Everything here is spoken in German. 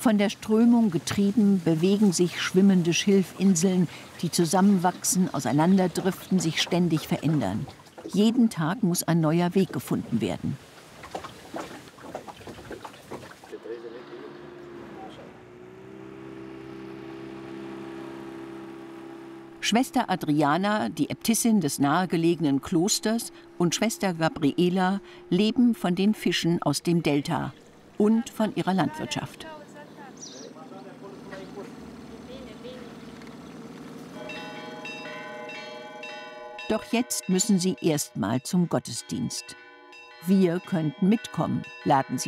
Von der Strömung getrieben bewegen sich schwimmende Schilfinseln, die zusammenwachsen, auseinanderdriften, sich ständig verändern. Jeden Tag muss ein neuer Weg gefunden werden. Schwester Adriana, die Äbtissin des nahegelegenen Klosters, und Schwester Gabriela leben von den Fischen aus dem Delta und von ihrer Landwirtschaft. Doch jetzt müssen sie erstmal zum Gottesdienst. Wir könnten mitkommen, laden sie